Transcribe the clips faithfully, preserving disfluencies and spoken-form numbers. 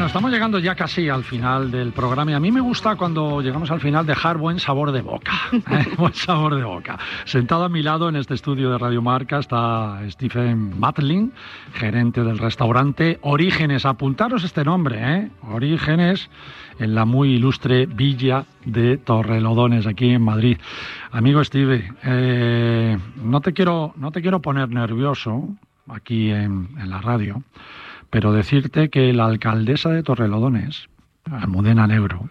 Bueno, estamos llegando ya casi al final del programa y a mí me gusta cuando llegamos al final dejar buen sabor de boca, ¿eh? Buen sabor de boca. Sentado a mi lado en este estudio de Radio Marca está Stephen Matlin, gerente del restaurante Orígenes. Apuntaros este nombre, ¿eh? Orígenes, en la muy ilustre villa de Torrelodones, aquí en Madrid. Amigo Steve, eh, no te quiero, no te quiero poner nervioso aquí en, en la radio, pero decirte que la alcaldesa de Torrelodones, Almudena Negro,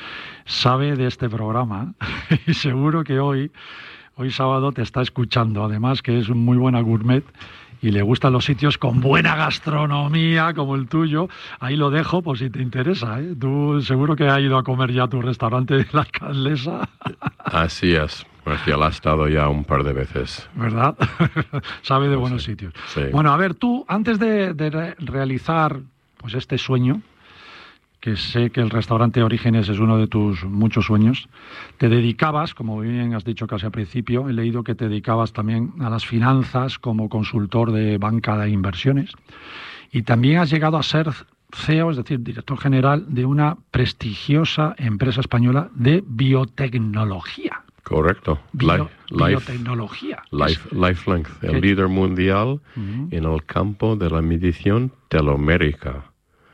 sabe de este programa y seguro que hoy, hoy sábado te está escuchando. Además que es un muy buena gourmet y le gustan los sitios con buena gastronomía como el tuyo. Ahí lo dejo por si te interesa, ¿eh? Tú seguro que has ido a comer ya a tu restaurante de la alcaldesa. Así es. Marcial ha estado ya un par de veces. ¿Verdad? Sabe de No buenos sé. sitios. Sí. Bueno, a ver, tú, antes de, de re- realizar pues este sueño, que sé que el restaurante Orígenes es uno de tus muchos sueños, te dedicabas, como bien has dicho casi al principio, he leído que te dedicabas también a las finanzas como consultor de banca de inversiones, y también has llegado a ser C E O, es decir, director general de una prestigiosa empresa española de biotecnología. Correcto. Bio- Life, biotecnología. Life, LifeLength, el ¿Qué? líder mundial Ujú. en el campo de la medición telomérica.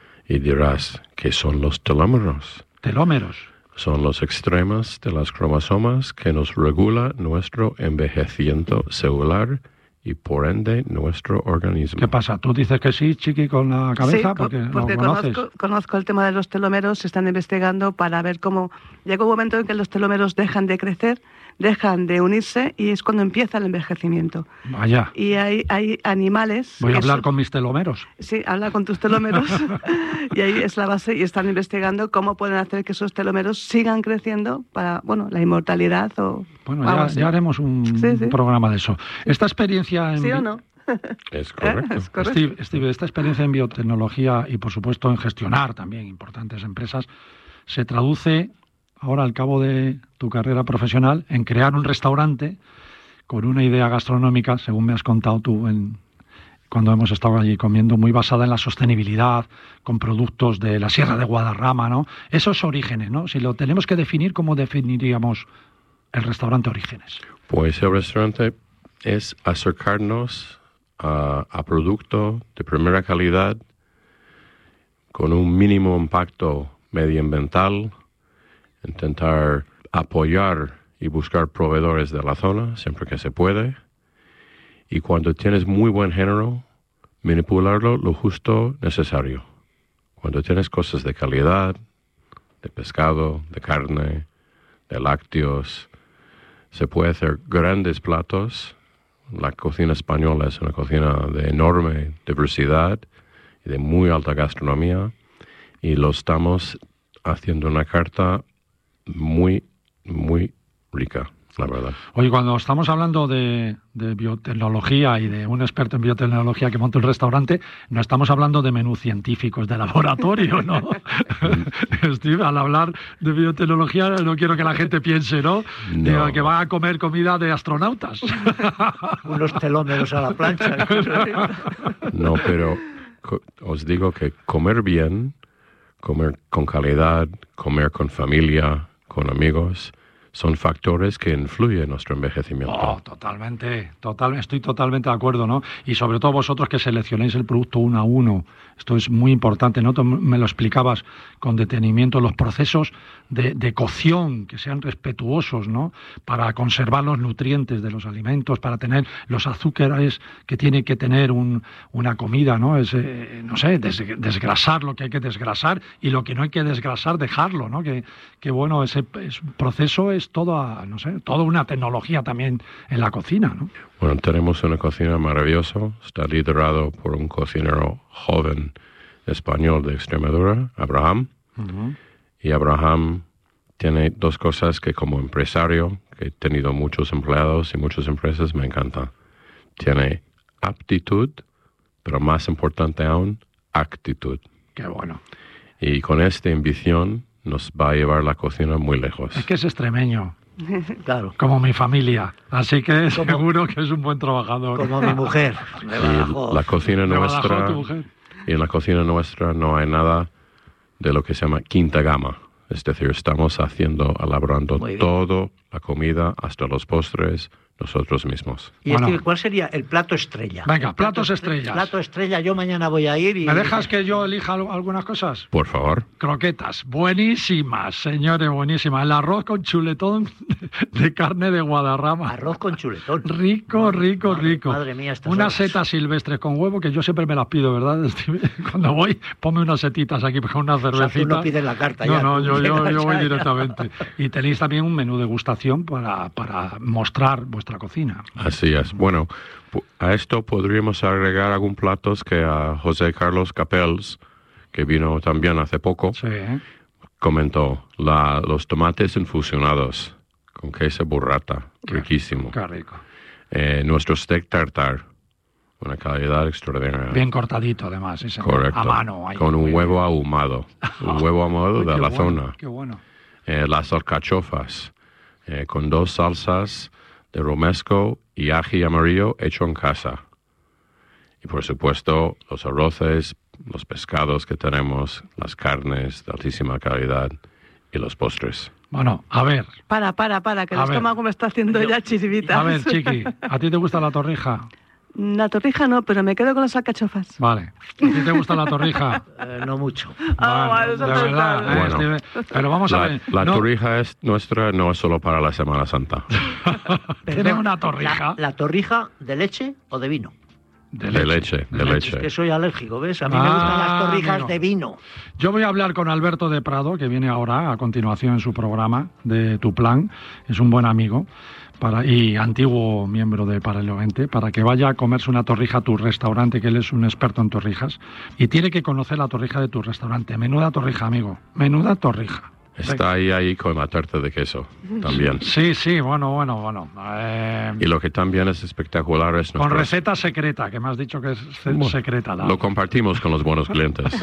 Y dirás, ¿qué son los telómeros? Telómeros. Son los extremos de las cromosomas que nos regula nuestro envejecimiento celular y por ende nuestro organismo. ¿Qué pasa? ¿Tú dices que sí, Chiqui, con la cabeza? Sí, porque co- lo porque conoces. conozco, conozco el tema de los telómeros, se están investigando para ver cómo... Llega un momento en que los telómeros dejan de crecer, dejan de unirse y es cuando empieza el envejecimiento. Vaya, Y hay, hay animales... voy a que hablar son- con mis telómeros. Sí, habla con tus telómeros y ahí es la base y están investigando cómo pueden hacer que esos telómeros sigan creciendo para, bueno, la inmortalidad o Bueno, algo ya, así. ya haremos un Sí, sí. programa de eso. Esta experiencia en... ¿Sí o bi- no? Es correcto. Es correcto. Steve, Steve, esta experiencia en biotecnología y, por supuesto, en gestionar también importantes empresas, se traduce ahora, al cabo de tu carrera profesional, en crear un restaurante con una idea gastronómica, según me has contado tú en, cuando hemos estado allí comiendo, muy basada en la sostenibilidad, con productos de la Sierra de Guadarrama, ¿no? Esos Orígenes, ¿no? Si lo tenemos que definir, ¿cómo definiríamos el restaurante Orígenes? Pues el restaurante es acercarnos a, a producto de primera calidad con un mínimo impacto medioambiental, intentar apoyar y buscar proveedores de la zona siempre que se puede, y cuando tienes muy buen género, manipularlo lo justo necesario. Cuando tienes cosas de calidad, de pescado, de carne, de lácteos, se puede hacer grandes platos. La cocina española es una cocina de enorme diversidad y de muy alta gastronomía, y lo estamos haciendo una carta muy, muy rica, la verdad. Oye, cuando estamos hablando de, de biotecnología y de un experto en biotecnología que monta un restaurante, no estamos hablando de menús científicos de laboratorio, ¿no? Steve, al hablar de biotecnología no quiero que la gente piense, ¿no? No. Digo, que va a comer comida de astronautas. Unos telómeros a la plancha. No, pero co- os digo que comer bien, comer con calidad, comer con familia, con amigos, son factores que influyen en nuestro envejecimiento. Oh, totalmente, total, estoy totalmente de acuerdo, ¿no? Y sobre todo vosotros que seleccionéis el producto uno a uno, esto es muy importante, ¿no? Tú me lo explicabas con detenimiento, los procesos de, de cocción, que sean respetuosos, ¿no? Para conservar los nutrientes de los alimentos, para tener los azúcares que tiene que tener un, una comida, ¿no? Es, eh, no sé, des, desgrasar lo que hay que desgrasar y lo que no hay que desgrasar, dejarlo, ¿no? Que, que bueno, ese, ese proceso es toda, no sé, toda una tecnología también en la cocina, ¿no? Bueno, tenemos una cocina maravillosa, está liderado por un cocinero joven español de Extremadura, Abraham. Uh-huh. Y Abraham tiene dos cosas que como empresario, que he tenido muchos empleados y muchas empresas, me encanta. Tiene aptitud, pero más importante aún, actitud. Qué bueno. Y con esta ambición nos va a llevar la cocina muy lejos. Es que es extremeño, Claro, como mi familia, así que Como- seguro que es un buen trabajador. como mi mujer. de Y Badajoz. la cocina De Badajoz, nuestra, tu mujer. y en la cocina nuestra no hay nada de lo que se llama quinta gama. Es decir, estamos haciendo, elaborando toda la comida, hasta los postres, nosotros mismos. ¿Y bueno, este, cuál sería el plato estrella? Venga, platos estrellas. Plato estrella, yo mañana voy a ir y... ¿Me dejas que yo elija algunas cosas? Por favor. Croquetas, buenísimas, señores, buenísimas. El arroz con chuletón de carne de Guadarrama. Arroz con chuletón. Rico, rico, madre, rico. Madre mía, estas Unas horas. setas silvestres con huevo, que yo siempre me las pido, ¿verdad? Cuando voy, ponme unas setitas aquí con una cervecita. O sea, tú no pides la carta no, ya. No, yo, yo, yo voy ya. directamente. Y tenéis también un menú de degustación para, para mostrar vuestra cocina. Así es. Bueno, a esto podríamos agregar algún platos que a José Carlos Capels, que vino también hace poco, sí. comentó. La, los tomates infusionados con queso burrata, Qué, riquísimo. Qué rico. Eh, nuestro steak tartar, una calidad extraordinaria. Bien cortadito, además. Sí, correcto. A mano. Ahí, con un bien. huevo ahumado. Un huevo ahumado de la bueno, zona. Qué bueno. Eh, las alcachofas, eh, con dos salsas de romesco y ají amarillo hecho en casa. Y por supuesto, los arroces, los pescados que tenemos, las carnes de altísima calidad y los postres. Bueno, a ver. Para, para, para, que el A ver. estómago me está haciendo ya chisvitas. A ver, Chiqui, ¿a ti te gusta la torrija? La torrija no, pero me quedo con las alcachofas. Vale. ¿A ti te gusta la torrija? Eh, no mucho. Ah, Bueno, vale, eso de está verdad, bien. ¿eh, Bueno, Steve? Pero vamos a La, ver. la no, torrija es nuestra, no es solo para la Semana Santa. ¿Tiene una torrija? La, la torrija de leche o de vino? De De leche, de leche. Es que soy alérgico, ¿ves? A mí Ah, me gustan las torrijas amigo. de vino. Yo voy a hablar con Alberto de Prado, que viene ahora a continuación en su programa de Tu Plan. Es un buen amigo para, y antiguo miembro de Paralelo veinte, para que vaya a comerse una torrija a tu restaurante, que él es un experto en torrijas. Y tiene que conocer la torrija de tu restaurante. Menuda torrija, amigo. Menuda torrija. Está ahí, ahí con la tarta de queso también. Sí, sí, bueno, bueno, bueno. Eh, Y lo que también es espectacular es con nuestro- receta secreta, que me has dicho que es ce- Bueno, secreta. La... Lo compartimos con los buenos clientes.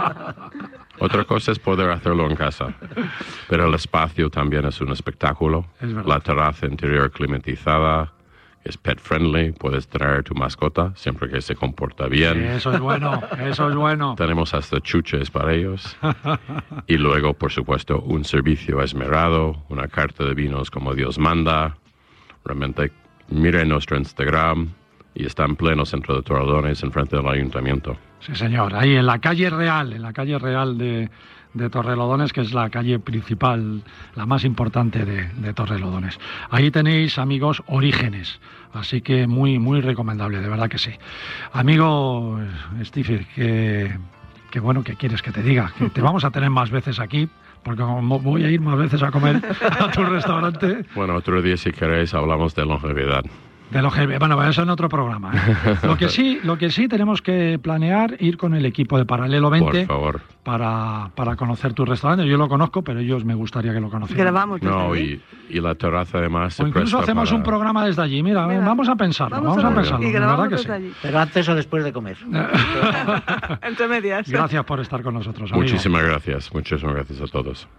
Otra cosa es poder hacerlo en casa. Pero el espacio también es un espectáculo. Es verdad. La terraza interior climatizada es pet friendly. Puedes traer tu mascota siempre que se comporta Sí, bien. eso es bueno, eso es bueno. Tenemos hasta chuches para ellos. Y luego, por supuesto, un servicio esmerado, una carta de vinos como Dios manda. Realmente, miren nuestro Instagram y está en pleno centro de Torrelodones, enfrente del ayuntamiento. Sí, señor, ahí en la calle Real, en la calle Real de, de Torrelodones, que es la calle principal, la más importante de, de Torrelodones. Ahí tenéis, amigos, Orígenes, así que muy, muy recomendable, de verdad que sí. Amigo Steve, que, que bueno, ¿qué quieres que te diga? Que te vamos a tener más veces aquí, porque como voy a ir más veces a comer a tu restaurante. Bueno, otro día, si queréis, hablamos de longevidad. De lo que, bueno, eso en otro programa. ¿eh? Lo que sí, lo que sí tenemos que planear ir con el equipo de Paralelo veinte Por favor. para, para conocer tu restaurante. Yo lo conozco, pero ellos me gustaría que lo conocieran. Grabamos desde No, allí. y, y la terraza además se O incluso presta hacemos para- un programa desde allí. Mira, Mira, vamos a pensarlo, vamos, a verlo. pensarlo. Y de grabamos verdad que desde sí. allí. Pero antes o después de comer. Entre medias. Gracias por estar con nosotros, amigo. Muchísimas gracias, muchísimas gracias a todos.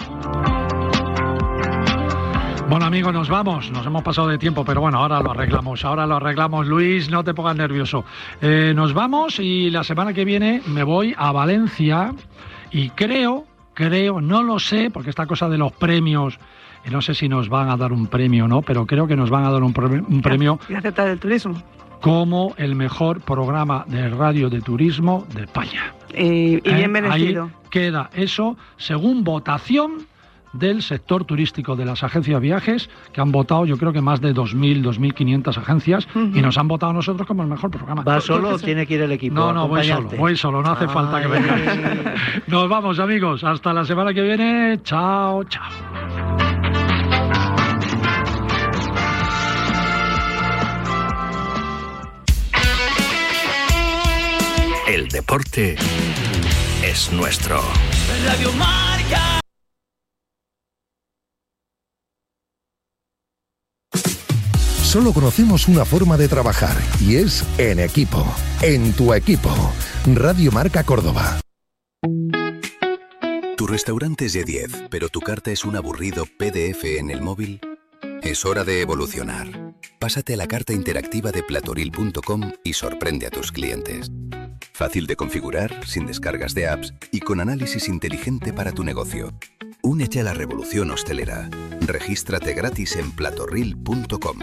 Bueno, amigos, nos vamos. Nos hemos pasado de tiempo, pero bueno, ahora lo arreglamos. Ahora lo arreglamos. Luis, no te pongas nervioso. Eh, nos vamos y la semana que viene me voy a Valencia y creo, creo, no lo sé, porque esta cosa de los premios, y no sé si nos van a dar un premio o no, pero creo que nos van a dar un, pre- un premio Y aceptar el turismo. como el mejor programa de radio de turismo de España. Y, y ¿Eh? bien merecido. Ahí queda eso según votación del sector turístico de las agencias de viajes, que han votado yo creo que más de dos mil, dos mil quinientas agencias, Ujú. y nos han votado a nosotros como el mejor programa. ¿Va solo o Entonces, tiene que ir el equipo? No, a no, voy solo, acompañarte? voy solo, no hace falta que Ay. vengáis. Nos vamos, amigos, hasta la semana que viene. Chao, chao. El deporte es nuestro. Radio Marca. Solo conocemos una forma de trabajar y es en equipo, en tu equipo. Radio Marca Córdoba. Tu restaurante es de diez, pero tu carta es un aburrido P D F en el móvil. Es hora de evolucionar. Pásate a la carta interactiva de platoril punto com y sorprende a tus clientes. Fácil de configurar, sin descargas de apps y con análisis inteligente para tu negocio. Únete a la revolución hostelera. Regístrate gratis en platorril punto com.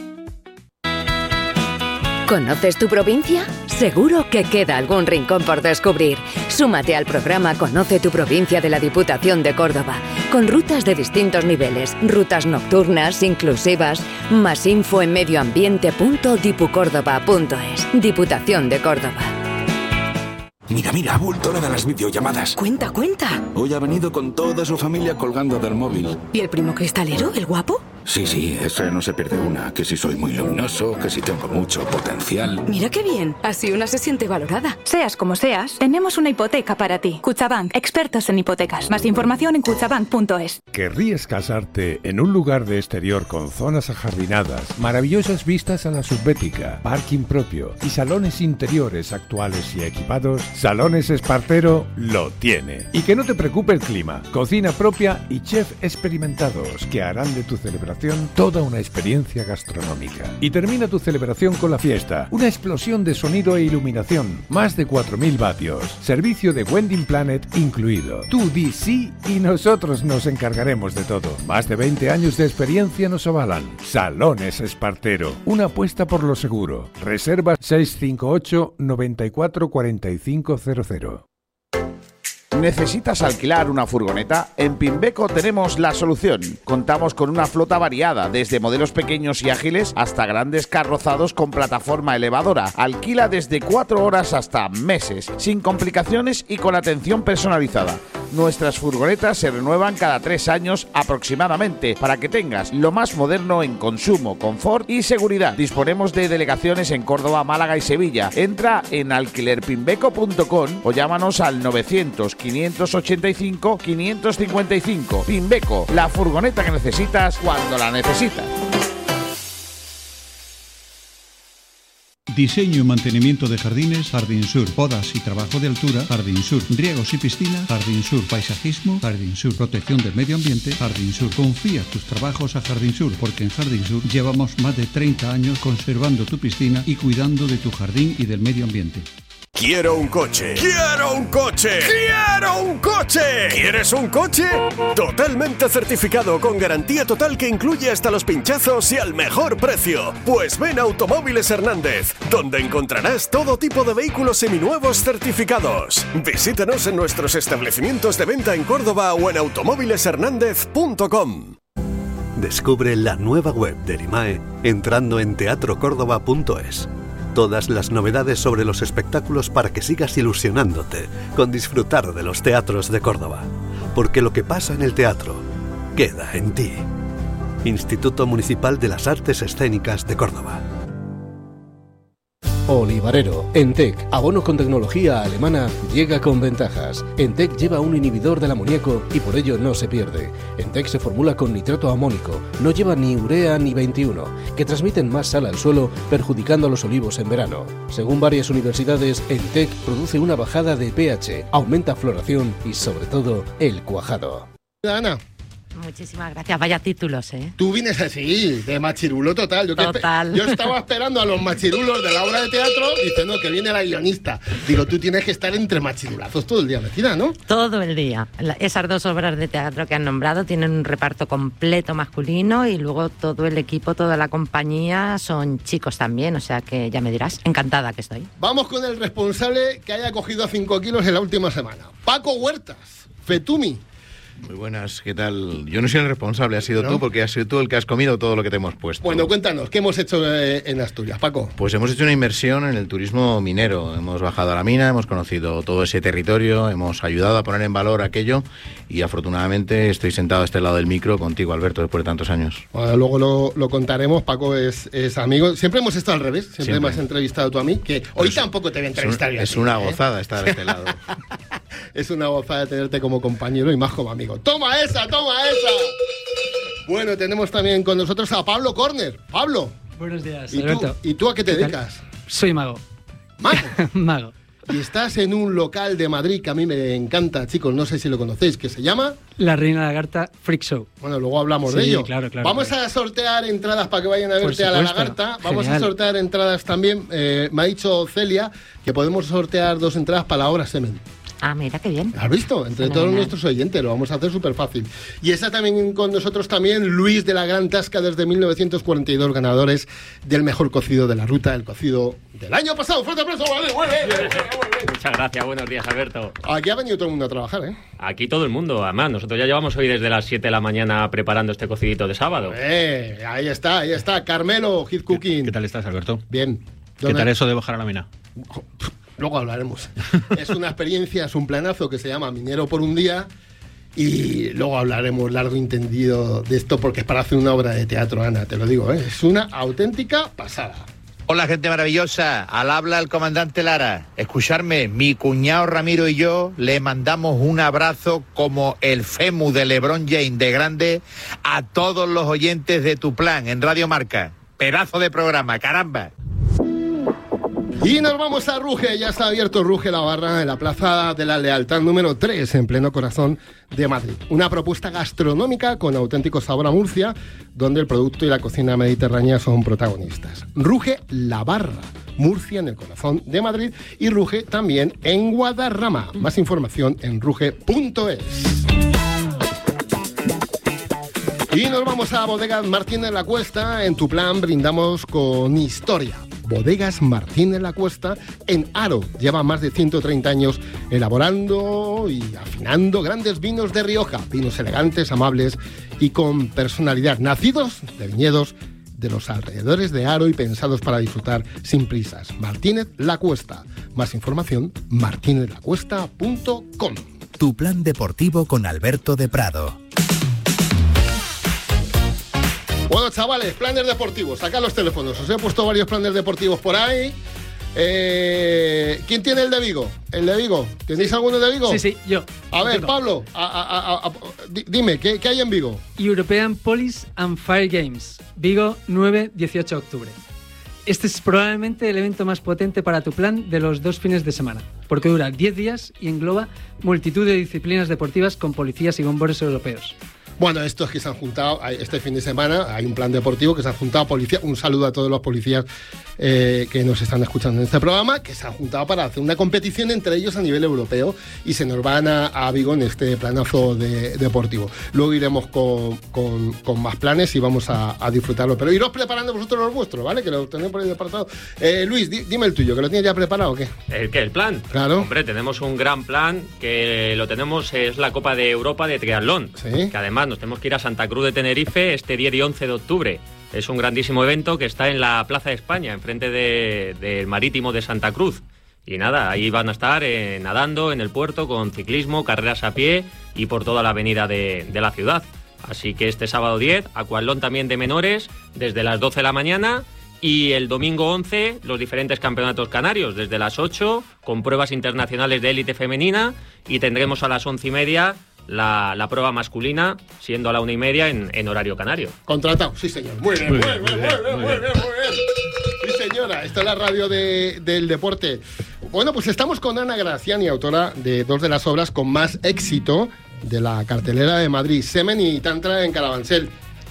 ¿Conoces tu provincia? Seguro que queda algún rincón por descubrir. Súmate al programa Conoce tu provincia de la Diputación de Córdoba, con rutas de distintos niveles, rutas nocturnas, inclusivas. Más info en medioambiente punto dipucórdoba punto es. Diputación de Córdoba. Mira, mira, ha vuelto la de las videollamadas. Cuenta, cuenta. Hoy ha venido con toda su familia colgando del móvil. ¿Y el primo cristalero, el guapo? Sí, sí, ese no se pierde una. Que si soy muy luminoso, que si tengo mucho potencial. Mira qué bien. Así una se siente valorada. Seas como seas, tenemos una hipoteca para ti. Kutxabank, expertos en hipotecas. Más información en kutxabank punto es. ¿Querrías casarte en un lugar de exterior con zonas ajardinadas, maravillosas vistas a la subbética, parking propio y salones interiores actuales y equipados? Salones Espartero lo tiene. Y que no te preocupe el clima. Cocina propia y chef experimentados que harán de tu celebración toda una experiencia gastronómica. Y termina tu celebración con la fiesta. Una explosión de sonido e iluminación. Más de cuatro mil vatios. Servicio de Wedding Planet incluido. Tú di sí y nosotros nos encargaremos de todo. Más de veinte años de experiencia nos avalan. Salones Espartero. Una apuesta por lo seguro. Reserva seis cinco ocho, noventa y cuatro, cuarenta y cinco cero cero. ¿Necesitas alquilar una furgoneta? En Pimbeco tenemos la solución. Contamos con una flota variada, desde modelos pequeños y ágiles hasta grandes carrozados con plataforma elevadora. Alquila desde cuatro horas hasta meses, sin complicaciones y con atención personalizada. Nuestras furgonetas se renuevan cada tres años aproximadamente, para que tengas lo más moderno en consumo, confort y seguridad. Disponemos de delegaciones en Córdoba, Málaga y Sevilla. Entra en alquiler pimbeco punto com o llámanos al novecientos, quinientos ochenta y cinco, quinientos cincuenta y cinco. Pimbeco, la furgoneta que necesitas cuando la necesitas. Diseño y mantenimiento de jardines, Jardín Sur. Podas y trabajo de altura, Jardín Sur. Riegos y piscina, Jardín Sur. Paisajismo, Jardín Sur. Protección del medio ambiente, Jardín Sur. Confía tus trabajos a Jardín Sur, porque en Jardín Sur llevamos más de treinta años conservando tu piscina y cuidando de tu jardín y del medio ambiente. Quiero un coche. ¡Quiero un coche! ¡Quiero un coche! ¿Quieres un coche? Totalmente certificado, con garantía total que incluye hasta los pinchazos y al mejor precio. Pues ven a Automóviles Hernández, donde encontrarás todo tipo de vehículos seminuevos certificados. Visítanos en nuestros establecimientos de venta en Córdoba o en automóviles hernández punto com. Descubre la nueva web del I M A E entrando en teatro córdoba punto es. Todas las novedades sobre los espectáculos para que sigas ilusionándote con disfrutar de los teatros de Córdoba. Porque lo que pasa en el teatro queda en ti. Instituto Municipal de las Artes Escénicas de Córdoba. Olivarero. Entec, abono con tecnología alemana, llega con ventajas. Entec lleva un inhibidor del amoníaco y por ello no se pierde. Entec se formula con nitrato amónico, no lleva ni urea ni veintiuno, que transmiten más sal al suelo, perjudicando a los olivos en verano. Según varias universidades, Entec produce una bajada de pH, aumenta floración y sobre todo el cuajado. Ana. Muchísimas gracias, vaya títulos, ¿eh? Tú vienes así, de machirulo total. Yo, total. Que, yo estaba esperando a los machirulos de la obra de teatro diciendo que viene la guionista. Digo, tú tienes que estar entre machirulazos todo el día metida, ¿no? Todo el día. Esas dos obras de teatro que han nombrado tienen un reparto completo masculino y luego todo el equipo, toda la compañía son chicos también, o sea que ya me dirás, encantada que estoy. Vamos con el responsable que haya cogido a cinco kilos en la última semana. Paco Huertas, Fetumi. Muy buenas, ¿qué tal? Yo no soy el responsable, has sido ¿No? tú, porque has sido tú el que has comido todo lo que te hemos puesto. Bueno, cuéntanos, ¿qué hemos hecho eh, en Asturias, Paco? Pues hemos hecho una inversión en el turismo minero. Hemos bajado a la mina, hemos conocido todo ese territorio, hemos ayudado a poner en valor aquello y afortunadamente estoy sentado a este lado del micro contigo, Alberto, después de tantos años. Bueno, luego lo, lo contaremos. Paco es, es amigo. Siempre hemos estado al revés, siempre, Siempre. me has entrevistado tú a mí, que hoy Pues tampoco te voy a entrevistar. Es, un, es ti, una ¿eh? gozada estar a este lado. Es una gozada tenerte como compañero y más como amigo. ¡Toma esa, toma esa! Bueno, tenemos también con nosotros a Pablo Corner. Pablo. Buenos días, ¿Y Alberto. tú, ¿Y tú a qué te ¿Qué dedicas? Soy mago. ¿Mago? Mago. y estás en un local de Madrid que a mí me encanta, chicos, no sé si lo conocéis, que se llama... La Reina Lagarta Freak Show. Bueno, luego hablamos sí, de ello. Claro, claro, Vamos claro. a sortear entradas para que vayan a Por verte a la supuesto. Lagarta. Vamos Genial. a sortear entradas también. Eh, me ha dicho Celia que podemos sortear dos entradas para la obra Semen. Ah, mira, qué bien. ¿Has visto? Entre Fenomenal. todos nuestros oyentes, lo vamos a hacer súper fácil. Y está también con nosotros también Luis de la Gran Tasca, desde mil novecientos cuarenta y dos, ganadores del mejor cocido de la ruta, el cocido del año pasado. ¡Fuerte aplauso! ¡Vale! ¡Muy bien! Muy bien, muy bien! Muchas gracias, buenos días, Alberto. Aquí ha venido todo el mundo a trabajar, ¿eh? Aquí todo el mundo, además, nosotros ya llevamos hoy desde las siete de la mañana preparando este cocidito de sábado. Eh, ahí está, ahí está. Carmelo, Hit Cooking. ¿Qué tal estás, Alberto? Bien. ¿Qué ¿Dónde? tal eso de bajar a la mina? Luego hablaremos. Es una experiencia, es un planazo que se llama Minero por un día y luego hablaremos largo y entendido de esto porque es para hacer una obra de teatro, Ana, te lo digo, ¿eh? Es una auténtica pasada. Hola, gente maravillosa. Al habla el comandante Lara. Escucharme, mi cuñado Ramiro y yo le mandamos un abrazo como el Femu de LeBron James de grande a todos los oyentes de Tu Plan en Radio Marca. Pedazo de programa, caramba. Y nos vamos a Ruge, ya está abierto Ruge la Barra en la Plaza de la Lealtad número tres, en pleno corazón de Madrid. Una propuesta gastronómica con auténtico sabor a Murcia, donde el producto y la cocina mediterránea son protagonistas. Ruge la Barra, Murcia en el corazón de Madrid, y Ruge también en Guadarrama. Más información en ruge punto es. Y nos vamos a Bodegas Martín de la Cuesta. En Tu Plan brindamos con historia. Bodegas Martín de la Cuesta en Aro. Lleva más de ciento treinta años elaborando y afinando grandes vinos de Rioja. Vinos elegantes, amables y con personalidad. Nacidos de viñedos de los alrededores de Aro y pensados para disfrutar sin prisas. Martínez la Cuesta. Más información, martínez la cuesta punto com. Tu Plan deportivo con Alberto de Prado. Bueno, chavales, planes deportivos. Sacad los teléfonos. Os he puesto varios planes deportivos por ahí. Eh, ¿Quién tiene el de Vigo? ¿El de Vigo? ¿Tenéis alguno de Vigo? Sí, sí, yo. A ver, Tengo. Pablo, a, a, a, a, dime, ¿qué, ¿qué hay en Vigo? European Police and Fire Games, Vigo, nueve a dieciocho de octubre. Este es probablemente el evento más potente para Tu Plan de los dos fines de semana, porque dura diez días y engloba multitud de disciplinas deportivas con policías y bomberos europeos. Bueno, estos que se han juntado este fin de semana, hay un plan deportivo que se han juntado policías. Un saludo a todos los policías eh, que nos están escuchando en este programa, que se han juntado para hacer una competición entre ellos a nivel europeo y se nos van a, a Vigo en este planazo de, deportivo. Luego iremos con, con, con más planes y vamos a, a disfrutarlo. Pero iros preparando vosotros los vuestros, ¿vale? Que lo tenéis por ahí apartado. Eh, Luis, di, dime el tuyo, que lo tienes ya preparado o qué. ¿El qué? ¿El plan? Claro. Hombre, tenemos un gran plan que lo tenemos, es la Copa de Europa de Triatlón. Sí. Que además nos tenemos que ir a Santa Cruz de Tenerife este diez y once de octubre. Es un grandísimo evento que está en la Plaza de España, enfrente de, del Marítimo de Santa Cruz. Y nada, ahí van a estar eh, nadando en el puerto con ciclismo, carreras a pie y por toda la avenida de, de la ciudad. Así que este sábado diez, acuatlón también de menores desde las doce de la mañana. Y el domingo once, los diferentes campeonatos canarios, desde las ocho, con pruebas internacionales de élite femenina, y tendremos a las once y media la, la prueba masculina, siendo a la una y media en, en horario canario. Contratado, sí señor. Muy bien, muy bien, muy bien, muy bien, muy bien, muy bien. Sí señora, esta es la radio de, del deporte. Bueno, pues estamos con Ana Graciani, autora de dos de las obras con más éxito de la cartelera de Madrid, Semen y Tantra en Carabanchel.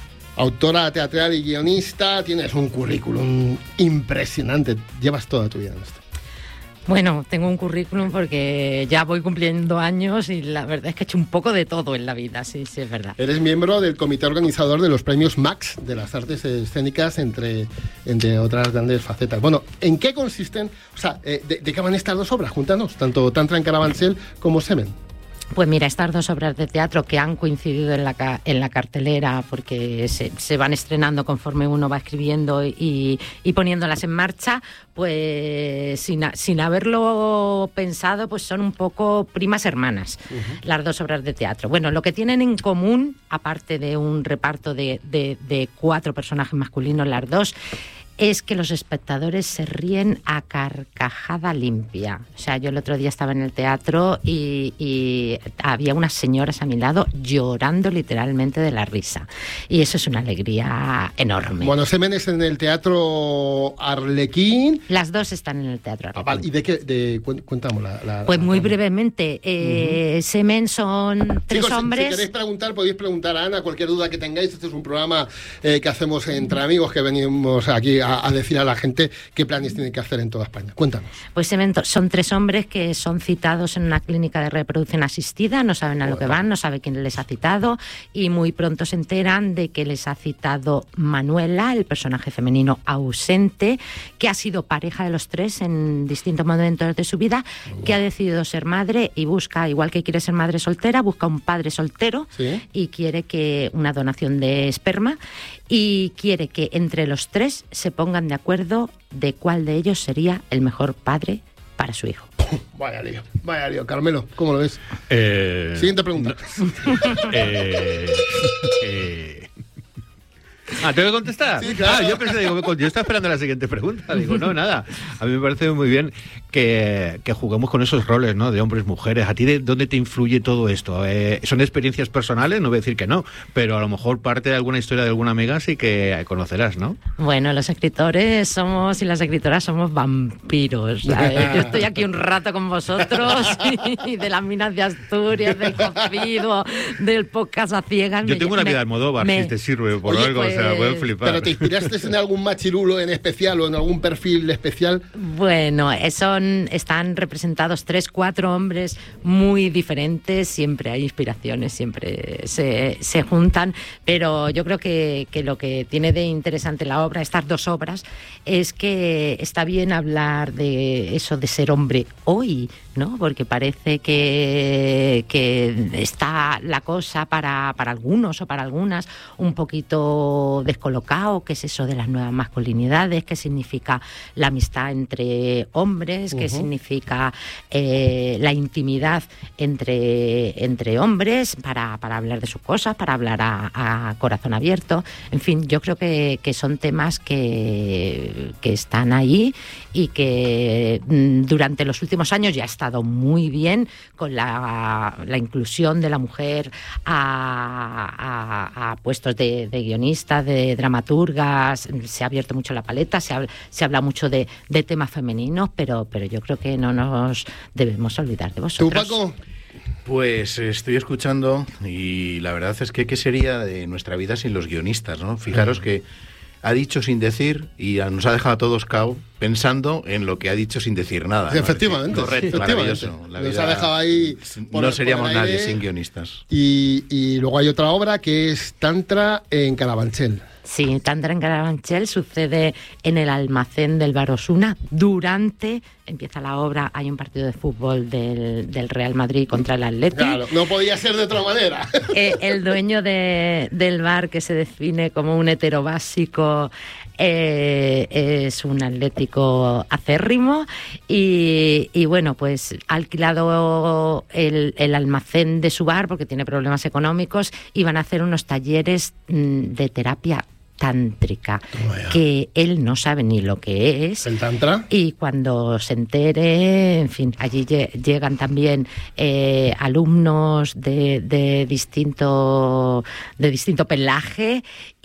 Autora teatral y guionista, tienes un currículum impresionante. Llevas toda tu vida en esto. Bueno, tengo un currículum porque ya voy cumpliendo años y la verdad es que he hecho un poco de todo en la vida, sí, sí, es verdad. Eres miembro del comité organizador de los premios Max de las artes escénicas, entre, entre otras grandes facetas. Bueno, ¿en qué consisten? O sea, ¿de, de qué van estas dos obras? Júntanos, tanto Tantra en Carabanchel como Semen. Pues mira, estas dos obras de teatro que han coincidido en la, en la cartelera porque se, se van estrenando conforme uno va escribiendo y, y poniéndolas en marcha, pues sin, sin haberlo pensado, pues son un poco primas hermanas, uh-huh. las dos obras de teatro. Bueno, lo que tienen en común, aparte de un reparto de, de, de cuatro personajes masculinos, las dos, es que los espectadores se ríen a carcajada limpia. O sea, yo el otro día estaba en el teatro y, y había unas señoras a mi lado llorando literalmente de la risa. Y eso es una alegría enorme. Bueno, Semen es en el Teatro Arlequín. Las dos están en el Teatro Arlequín. Ah, vale. ¿Y de qué? De, cuéntame la, la, Pues la, muy la... brevemente. Eh, uh-huh. Semen son tres Chicos, hombres. Si, si queréis preguntar, podéis preguntar a Ana cualquier duda que tengáis. Este es un programa eh, que hacemos entre amigos, que venimos aquí a, a decir a la gente qué planes tienen que hacer en toda España. Cuéntanos. Pues Semen son tres hombres que son citados en una clínica de reproducción asistida, no saben a lo que van, no saben quién les ha citado y muy pronto se enteran de que les ha citado Manuela, el personaje femenino ausente, que ha sido pareja de los tres en distintos momentos de su vida, que ha decidido ser madre y busca, igual que quiere ser madre soltera, busca un padre soltero. ¿Sí? Y quiere que una donación de esperma y quiere que entre los tres se pongan de acuerdo de cuál de ellos sería el mejor padre para su hijo. Vaya lío, vaya lío. Carmelo, ¿cómo lo ves? Eh, Siguiente pregunta. No, eh, eh, Ah, ¿tengo que contestar? Sí, claro. Ah, yo pensé, digo, yo estaba esperando la siguiente pregunta. Digo, no, nada. A mí me parece muy bien que, que juguemos con esos roles, ¿no? De hombres, mujeres. ¿A ti de dónde te influye todo esto? Eh, ¿Son experiencias personales? No voy a decir que no, pero a lo mejor parte de alguna historia de alguna amiga sí que conocerás, ¿no? Bueno, los escritores somos y las escritoras somos vampiros, ¿sabes? Yo estoy aquí un rato con vosotros y de las minas de Asturias, del cocido, del podcast a ciegas. Yo tengo una vida de Almodóvar, si te sirve por Oye, algo, pues, o sea, voy a flipar. ¿Pero te inspiraste en algún machirulo en especial o en algún perfil especial? Bueno, son, están representados tres, cuatro hombres muy diferentes, siempre hay inspiraciones, siempre se, se juntan, pero yo creo que, que lo que tiene de interesante la obra, estas dos obras, es que está bien hablar de eso de ser hombre hoy, ¿no? Porque parece que, que está la cosa para, para algunos o para algunas un poquito descolocado, qué es eso de las nuevas masculinidades, qué significa la amistad entre hombres, qué uh-huh. significa eh, la intimidad entre, entre hombres para, para hablar de sus cosas, para hablar a, a corazón abierto. En fin, yo creo que, que son temas que, que están ahí y que mm, durante los últimos años ya ha estado muy bien con la, la inclusión de la mujer a, a, a puestos de, de guionistas, de dramaturgas. Se ha abierto mucho la paleta, se, ha, se habla mucho de, de temas femeninos, pero, pero yo creo que no nos debemos olvidar de vosotros. ¿Tú, Paco? Pues estoy escuchando y la verdad es que ¿qué sería de nuestra vida sin los guionistas, ¿no? Fijaros que ha dicho sin decir y nos ha dejado a todos cao pensando en lo que ha dicho sin decir nada. Sí, ¿no? Efectivamente. Correcto, efectivamente. Maravilloso. La nos vida, ha dejado ahí... Por, no seríamos nadie sin guionistas. Y, y luego hay otra obra que es Tantra en Carabanchel. Sí, Tantra en Carabanchel sucede en el almacén del Bar Osuna. Durante, empieza la obra, hay un partido de fútbol del, del Real Madrid contra el Atleti. Claro, no podía ser de otra manera. Eh, el dueño de, del bar, que se define como un hetero básico, eh, es un atlético acérrimo y, y bueno, pues ha alquilado el, el almacén de su bar porque tiene problemas económicos y van a hacer unos talleres de terapia tántrica, que él no sabe ni lo que es. ¿El tantra? Y cuando se entere, en fin, allí llegan también eh, alumnos de, de distinto de distinto pelaje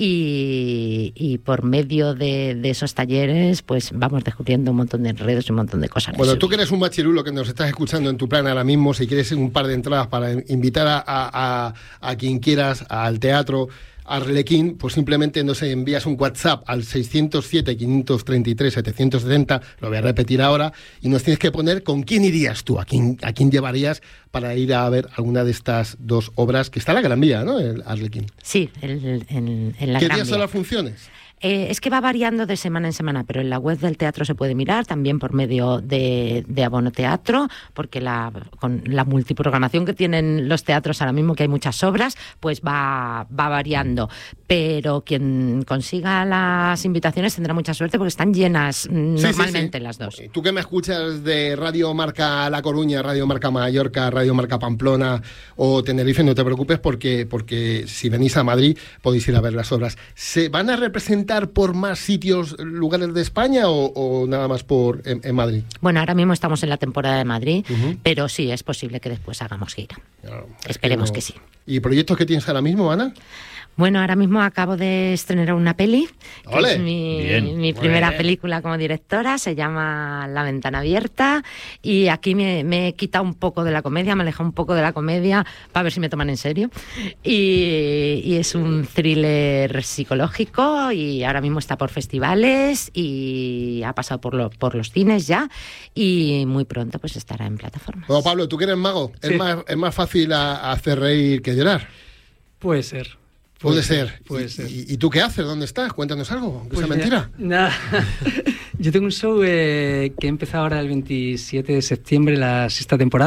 y, y por medio de, de esos talleres pues vamos descubriendo un montón de enredos y un montón de cosas. Bueno, tú que eres un machirulo que nos estás escuchando en tu plan ahora mismo, si quieres un par de entradas para invitar a, a, a quien quieras al teatro Arlequín, pues simplemente nos envías un WhatsApp al seiscientos siete, quinientos treinta y tres, setecientos setenta, lo voy a repetir ahora, y nos tienes que poner con quién irías tú, a quién, a quién llevarías para ir a ver alguna de estas dos obras, que está en la Gran Vía, ¿no?, el Arlequín. Sí, el, en, en la ¿Qué Gran días Vía. son las funciones? Eh, es que va variando de semana en semana, pero en la web del teatro se puede mirar, también por medio de, de Abono Teatro, porque la, con la multiprogramación que tienen los teatros ahora mismo, que hay muchas obras, pues va, va variando. Pero quien consiga las invitaciones tendrá mucha suerte porque están llenas sí, normalmente sí, sí. las dos. Tú que me escuchas de Radio Marca La Coruña, Radio Marca Mallorca, Radio Marca Pamplona o Tenerife, no te preocupes porque, porque si venís a Madrid podéis ir a ver las obras. Se van a representar estar por más sitios, lugares de España o, o nada más por en, en Madrid? Bueno, ahora mismo estamos en la temporada de Madrid, Uh-huh. pero sí, es posible que después hagamos gira. Claro, Esperemos que, no. que sí. ¿Y proyectos que tienes ahora mismo, Ana? Bueno, ahora mismo acabo de estrenar una peli, que ¡Ole! es mi, Bien. mi Muy primera bien. película como directora, se llama La ventana abierta, y aquí me, me he quitado un poco de la comedia, me he alejado un poco de la comedia para ver si me toman en serio, y, y es un thriller psicológico y ahora mismo está por festivales y ha pasado por, lo, por los cines ya, y muy pronto pues estará en plataformas. Bueno, Pablo, tú que eres mago, Sí. ¿es, más, ¿es más fácil a, a hacer reír que llorar? Puede ser. Puede ser. Puede ¿Y, ser. y, y tú qué haces? ¿Dónde estás? Cuéntanos algo, aunque Pues sea mira, mentira. Nada. Yo tengo un show eh, que he empezado ahora el veintisiete de septiembre, la sexta temporada.